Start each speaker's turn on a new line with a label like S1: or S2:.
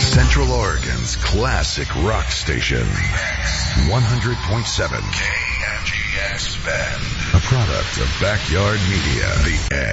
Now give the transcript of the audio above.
S1: Central Oregon's classic rock station. 100.7 KNGX Bend. A product of Backyard Media. The